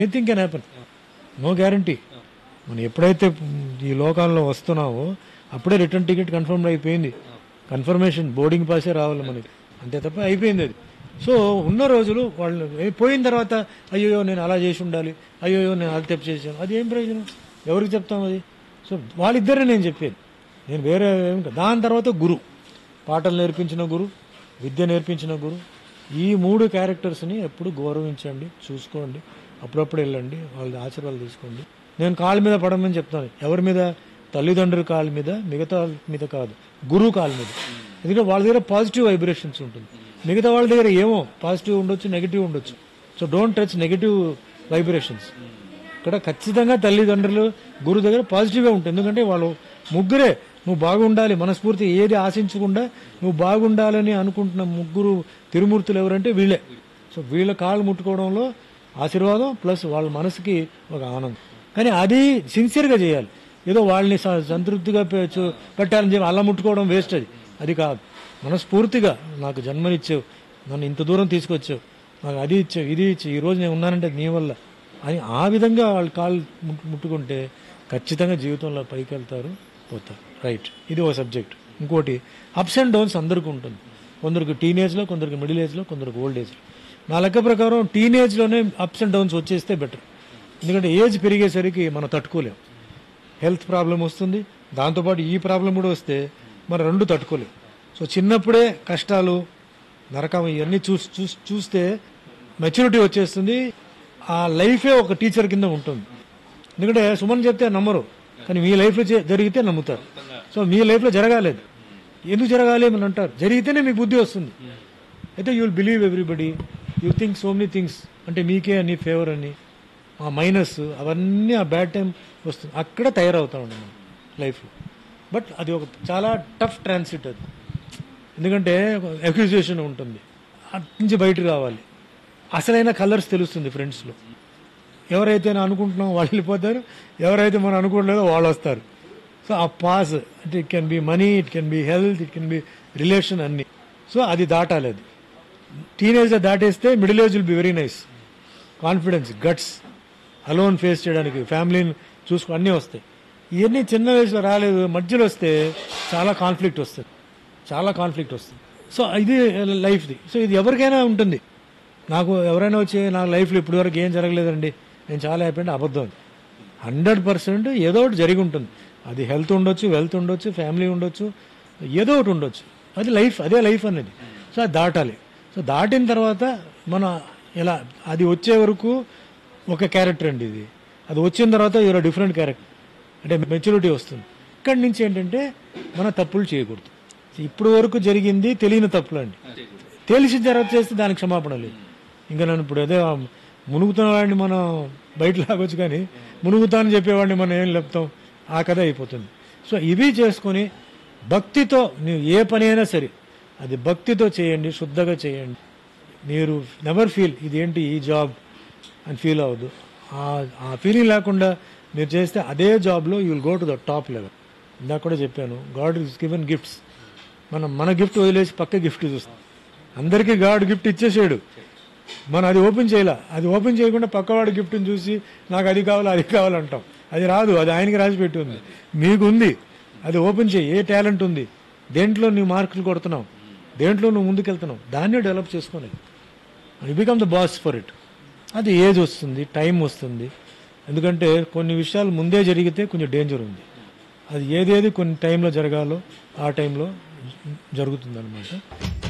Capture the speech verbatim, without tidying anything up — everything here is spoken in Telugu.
Anything can happen, no guarantee. మనం ఎప్పుడైతే ఈ లోకాల్లో వస్తున్నామో అప్పుడే రిటర్న్ టికెట్ కన్ఫర్మ్ అయిపోయింది, కన్ఫర్మేషన్ బోర్డింగ్ పాసే రావాలి మనకి, అంతే తప్ప అయిపోయింది అది. సో ఉన్న రోజులు వాళ్ళు పోయిన తర్వాత అయ్యో నేను అలా చేసి ఉండాలి, అయ్యో నేను అలా తప్పు చేశాను, అది ఏం ప్రయోజనం, ఎవరికి చెప్తాం అది? సో వాళ్ళిద్దరే నేను చెప్పేది, నేను వేరే ఏం కాదు. దాని తర్వాత గురు, పాటలు నేర్పించిన గురు, విద్య నేర్పించిన గురు, ఈ మూడు క్యారెక్టర్స్ని ఎప్పుడు గౌరవించండి, చూసుకోండి, అప్పుడప్పుడు వెళ్ళండి, వాళ్ళ ఆశీర్వాదాలు తీసుకోండి. నేను కాళ్ళ మీద పడమని చెప్తాను, ఎవరి మీద? తల్లిదండ్రుల కాళ్ళ మీద, మిగతా మీద కాదు, గురువు కాళ్ళ మీద. ఎందుకంటే వాళ్ళ దగ్గర పాజిటివ్ వైబ్రేషన్స్ ఉంటుంది, మిగతా వాళ్ళ దగ్గర ఏమో పాజిటివ్ ఉండొచ్చు, నెగిటివ్ ఉండొచ్చు. So don't touch negative vibrations. ఇక్కడ ఖచ్చితంగా తల్లిదండ్రులు గురువు దగ్గర పాజిటివ్గా ఉంటుంది, ఎందుకంటే వాళ్ళు ముగ్గురే నువ్వు బాగుండాలి మనస్ఫూర్తి ఏది ఆశించకుండా నువ్వు బాగుండాలని అనుకుంటున్న ముగ్గురు తిరుమూర్తులు ఎవరంటే వీళ్ళే. సో వీళ్ళ కాళ్ళు ముట్టుకోవడంలో ఆశీర్వాదం ప్లస్ వాళ్ళ మనసుకి ఒక ఆనందం. కానీ అది సిన్సియర్గా చేయాలి, ఏదో వాళ్ళని సంతృప్తిగా పెట్టాలని చెప్పి అలా ముట్టుకోవడం వేస్ట్, అది అది కాదు. మనస్ఫూర్తిగా నాకు జన్మనిచ్చావు, నన్ను ఇంత దూరం తీసుకొచ్చావు, నాకు అది ఇచ్చావు, ఇది ఇచ్చావు, ఈరోజు నేను ఉన్నానంటే నీ వల్ల అని ఆ విధంగా వాళ్ళ కాళ్ళు ముట్టుకుంటే ఖచ్చితంగా జీవితంలో పైకి వెళ్తారు, పోతారు. రైట్, ఇది ఒక సబ్జెక్ట్. ఇంకోటి అప్స్ అండ్ డౌన్స్ అందరికీ ఉంటుంది, కొందరికి టీనేజ్లో, కొందరికి మిడిల్ ఏజ్లో, కొందరికి ఓల్డ్ ఏజ్లో. నా లెక్క ప్రకారం టీనేజ్లోనే అప్స్ అండ్ డౌన్స్ వచ్చేస్తే బెటర్, ఎందుకంటే ఏజ్ పెరిగేసరికి మనం తట్టుకోలేం, హెల్త్ ప్రాబ్లం వస్తుంది, దాంతోపాటు ఈ ప్రాబ్లం కూడా వస్తే మనం రెండు తట్టుకోలేం. సో చిన్నప్పుడే కష్టాలు నరకం ఇవన్నీ చూసి చూసి చూస్తే మెచ్యూరిటీ వచ్చేస్తుంది, ఆ లైఫే ఒక టీచర్ కింద ఉంటుంది. ఎందుకంటే సుమన్ చెప్తే నమ్మరు, కానీ మీ లైఫ్లో జరిగితే నమ్ముతారు. సో మీ లైఫ్లో జరగాలేదు, ఎందుకు జరగాలి అని అంటారు, జరిగితేనే మీకు బుద్ధి వస్తుంది. అయితే you will believe everybody, you think so many things, అంటే మీకే అన్ని ఫేవర్ అని, ఆ మైనస్ అవన్నీ ఆ బ్యాడ్ టైం వస్తుంది, అక్కడ తయారవుతా ఉండే మనం లైఫ్లో. బట్ అది ఒక చాలా టఫ్ ట్రాన్సిట్ అది, ఎందుకంటే అక్యూజేషన్ ఉంటుంది, అటు నుంచి బయటకు రావాలి, అసలైన కలర్స్ తెలుస్తుంది ఫ్రెండ్స్లో. ఎవరైతే అనుకుంటున్నామో వాళ్ళు వెళ్ళిపోతారు, ఎవరైతే మనం అనుకోవట్లేదో వాళ్ళు వస్తారు. సో ఆ పాస్ అంటే it can be money, it can be health, it can be relation అన్నీ. సో అది దాటాలి, అది టీనేజ్లో దాటేస్తే middle age will be very nice, confidence, guts, alone face చేయడానికి, ఫ్యామిలీని చూసుకో అన్నీ వస్తాయి. ఇవన్నీ చిన్న వయసులో రాలేదు, మధ్యలో వస్తే చాలా కాన్ఫ్లిక్ట్ వస్తుంది, చాలా కాన్ఫ్లిక్ట్ వస్తుంది. సో ఇది లైఫ్ది. సో ఇది ఎవరికైనా ఉంటుంది. నాకు ఎవరైనా వచ్చి నా లైఫ్లో ఇప్పటి వరకు ఏం జరగలేదండి నేను చాలా హ్యాపీ అంటే అబద్ధం. హండ్రెడ్ పర్సెంట్ ఏదో ఒకటి జరిగి ఉంటుంది, అది హెల్త్ ఉండొచ్చు, వెల్త్ ఉండొచ్చు, ఫ్యామిలీ ఉండొచ్చు, ఏదో ఒకటి ఉండొచ్చు, అది లైఫ్, అదే లైఫ్ అనేది. సో అది దాటాలి. సో దాటిన తర్వాత మన ఎలా అది వచ్చే వరకు ఒక క్యారెక్టర్ అండి ఇది, అది వచ్చిన తర్వాత యూఆర్ డిఫరెంట్ క్యారెక్టర్, అంటే మెచ్యూరిటీ వస్తుంది. ఇక్కడి నుంచి ఏంటంటే మన తప్పులు చేయకూడదు. ఇప్పుడు వరకు జరిగింది తెలియని తప్పులు అండి, తెలిసిన తర్వాత చేస్తే దానికి క్షమాపణ లేదు. ఇంకా నన్ను ఇప్పుడు అదే మునుగుతున్న వాడిని మనం బయట లాగొచ్చు, కానీ మునుగుతానని చెప్పేవాడిని మనం ఏం లేపుతాం, ఆ కథ అయిపోతుంది. సో ఇవి చేసుకొని భక్తితో ನೀವು ఏ పని అయినా సరే అది భక్తితో చేయండి, శుద్ధంగా చేయండి. మీరు నెవర్ ఫీల్ ఇదేంటి ఈ జాబ్ అని ఫీల్ అవ్వదు. ఆ ఫీలింగ్ లేకుండా మీరు చేస్తే అదే జాబ్లో you will go to the top level. ఇందాక కూడా చెప్పాను, గాడ్ ఈస్ గివెన్ గిఫ్ట్స్. మనం మన గిఫ్ట్ వదిలేసి పక్క గిఫ్ట్ చూస్తాం. అందరికీ గాడ్ గిఫ్ట్ ఇచ్చేసాడు, మనం అది ఓపెన్ చేయాల, అది ఓపెన్ చేయకుండా పక్కవాడి గిఫ్ట్ని చూసి నాకు అది కావాలి అది కావాలంటాం. అది రాదు, అది ఆయనకి రాసి పెట్టి ఉంది, మీకు ఉంది, అది ఓపెన్ చేయి. ఏ టాలెంట్ ఉంది, దేంట్లో నువ్వు మార్కులు కొడుతున్నావు, దేంట్లో నువ్వు ముందుకెళ్తున్నావు, దాన్నే డెవలప్ చేసుకోలేదు. You become the boss for it. అది ఏజ్ వస్తుంది, టైం వస్తుంది, ఎందుకంటే కొన్ని విషయాలు ముందే జరిగితే కొంచెం డేంజర్ ఉంది. అది ఏదేది కొన్ని టైంలో జరగాలో ఆ టైంలో జరుగుతుంది అన్నమాట.